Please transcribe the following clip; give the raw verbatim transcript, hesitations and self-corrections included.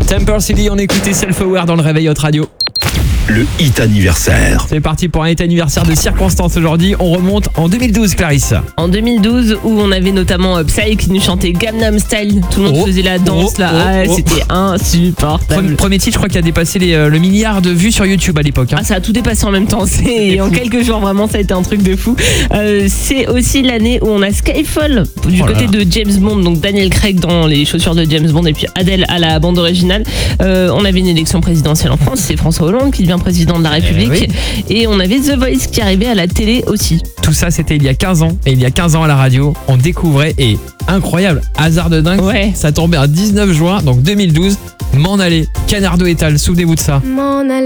Temple City, on écoutait Self-Aware dans le réveil Hot Radio. Le hit anniversaire. C'est parti pour un hit anniversaire de circonstance aujourd'hui. On remonte en deux mille douze, Clarisse. En deux mille douze, où on avait notamment euh, Psy qui nous chantait Gangnam Style. Tout le monde Oh, faisait la danse oh, là. oh, Ah, oh. c'était insupportable. Premier, premier titre, je crois qu'il a dépassé les, euh, le milliard de vues sur YouTube à l'époque. Hein. Ah, ça a tout dépassé en même temps. C'est en quelques jours, vraiment, ça a été un truc de fou. Euh, c'est aussi l'année où on a Skyfall du Oh là côté là. de James Bond, donc Daniel Craig dans les chaussures de James Bond et puis Adele à la bande originale. Euh, on avait une élection présidentielle en France, c'est François Hollande qui devient président de la République. Eh oui. Et on avait The Voice qui arrivait à la télé aussi. Tout ça, c'était il y a quinze ans. Et il y a quinze ans à la radio, on découvrait, et incroyable, hasard de dingue, Ouais. ça tombait un dix-neuf juin, donc deux mille douze. M'en aller, Canardo et Tal, souvenez-vous de ça. M'en aller.